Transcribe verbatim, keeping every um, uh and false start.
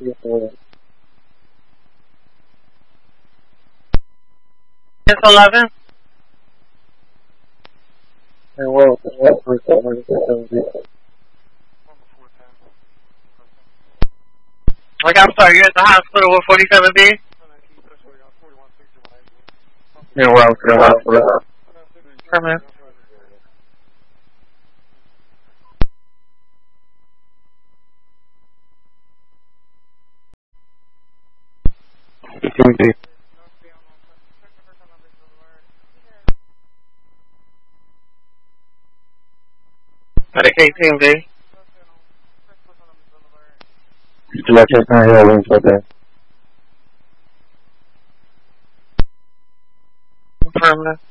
It's eleven. And well, what for someone to Like, I'm sorry, you're at the hospital with forty-seven B? Yeah, well, I'm going to hospital. Permanent. eighteen B. Medic eighteen B. Let's just not hear wings for that. Permanent.